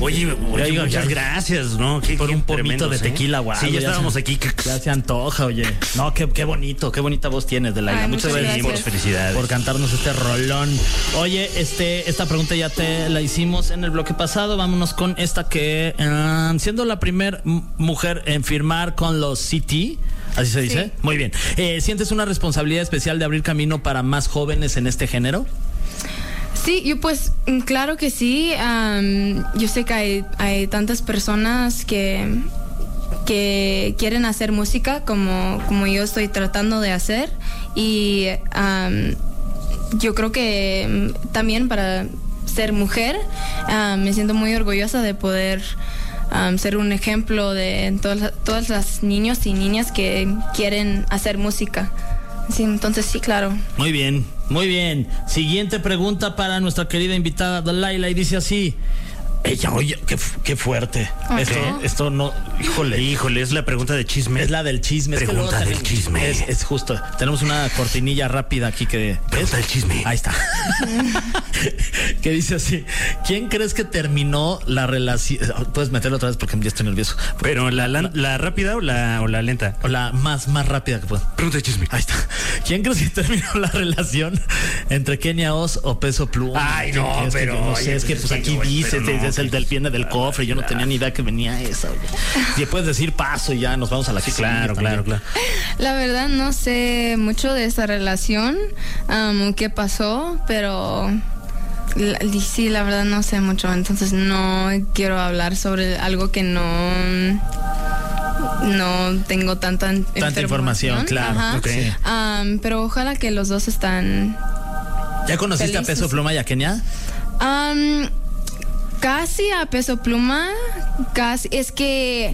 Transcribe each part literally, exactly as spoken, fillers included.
Oye, oye digo, muchas ya, gracias, ¿no? Qué, por qué un pomito tremendos, de tequila, ¿eh? guau. Sí, ya estábamos se, aquí. Ya se antoja, oye. No, qué, qué bonito, qué bonita voz tienes, Delaila. Ay, muchas muchas gracias, gracias. por, Felicidades. por cantarnos este rolón. Oye, este, esta pregunta ya te la hicimos en el bloque pasado. Vámonos con esta que, uh, siendo la primer mujer en firmar con los C T, ¿así se dice? Sí. Muy bien. Eh, ¿Sientes una responsabilidad especial de abrir camino para más jóvenes en este género? Sí, yo pues claro que sí. Um, yo sé que hay, hay tantas personas que, que quieren hacer música como, como yo estoy tratando de hacer. Y um, yo creo que también para ser mujer um, me siento muy orgullosa de poder um, ser un ejemplo de todas, todas las niños y niñas que quieren hacer música. Sí, entonces sí, claro. Muy bien, muy bien. Siguiente pregunta para nuestra querida invitada Delaila y dice así. Ella, oye, qué, qué fuerte. Ajá. Esto, esto no, híjole. Híjole, es la pregunta de chisme. Es la del chisme. Es que Pregunta luego del tenemos- chisme. Es, es justo. Tenemos una cortinilla rápida aquí que... Pregunta del chisme. Ahí está. Que dice así. ¿Quién crees que terminó la relación? Puedes meterlo otra vez porque ya estoy nervioso. Pero la, la, la rápida o la, o la lenta. O la más, más rápida que pueda. Pregunta de chisme. Ahí está. ¿Quién crees que terminó la relación entre Kenia Oz o Peso Pluma? Ay, no, ¿Quién crees que pero, yo no oye, sé, es que pues pues es que aquí no, dice, pero no, es el del viene del cofre, yo no tenía ni idea que venía esa. Oye. Si puedes decir paso y ya nos vamos a la que sigue Claro, claro, también. claro. La verdad no sé mucho de esa relación, um, qué pasó, pero la- sí, la verdad no sé mucho, entonces no quiero hablar sobre algo que no no tengo tanta, Tanta información, claro. Ajá. Ok. Um, pero ojalá que los dos están ¿Ya conociste Felices. a Peso Pluma y a Kenia? Um, casi a Peso Pluma, casi. Es que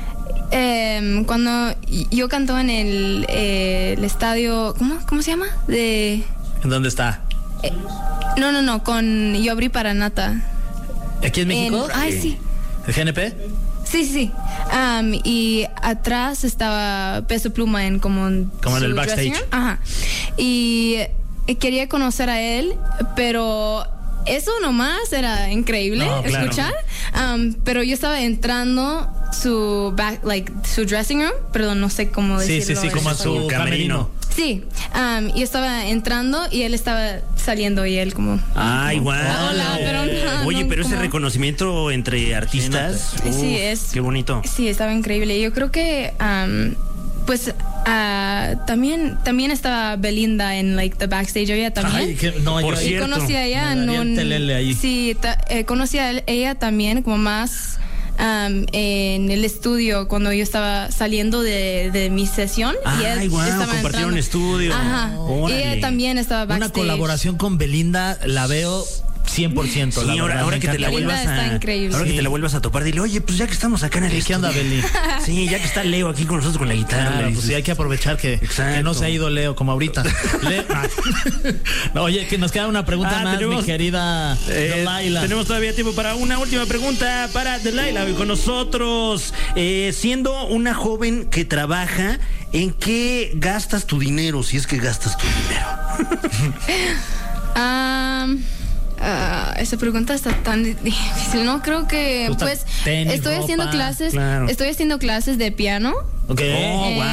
em, cuando yo canto en el, eh, el estadio, ¿cómo, ¿cómo se llama? De ¿En dónde está? no, no, no, con yo abrí para Nata. ¿Aquí en México? En- ay, sí. ¿El G N P? Sí, sí, sí. Um, y atrás estaba Peso Pluma en como, Como en su el backstage. dressing room. Ajá. Y eh, quería conocer a él, pero eso nomás era increíble No, claro. escuchar. Um, pero yo estaba entrando su back, like su dressing room, perdón, no sé cómo Sí, decirlo. sí, sí, en como en español. su Camerino. camerino. Sí, um, y estaba entrando y él estaba saliendo y él como... Ay, como, guau. Hola, pero no, Oye, no, pero ese como- reconocimiento entre artistas. Sí, uf, es- Qué bonito. Sí, estaba increíble. Yo creo que, um, pues, ah, también también estaba Belinda en, like, the backstage area también. Ay, que, no, Por yo y cierto. conocí a ella Me en daría el un... telele ahí. Sí, ta- eh, conocí a él- ella también como más um, en el estudio cuando yo estaba saliendo de, de mi sesión. y él Ay, guau, estaba compartieron entrando. estudio. Ajá. Órale. Ella también estaba Una backstage. colaboración con Belinda la veo cien por ciento. Sí, la ahora, verdad, ahora me que te la encanta. Belinda vuelvas a. está increíble. Ahora que Sí. te la vuelvas a topar, dile, oye, pues ya que estamos acá en el ¿Y qué onda, estudio. Beli? Sí, ya que está Leo aquí con nosotros con la guitarra. Claro, le pues dices, sí, hay que aprovechar que, Exacto. que no se ha ido Leo como ahorita. Le- ah. No, oye, que nos queda una pregunta Ah, más, tenemos- mi querida Eh, Delaila. tenemos todavía tiempo para una última pregunta para Delaila hoy con nosotros. Eh, siendo una joven que trabaja, ¿en qué gastas tu dinero? Si es que gastas tu dinero. Um, ah, esa pregunta está tan di- difícil. No creo que, Gusta pues, tenis, estoy haciendo ropa, clases, claro. estoy haciendo clases de piano. Ok. Oh, Eh, wow.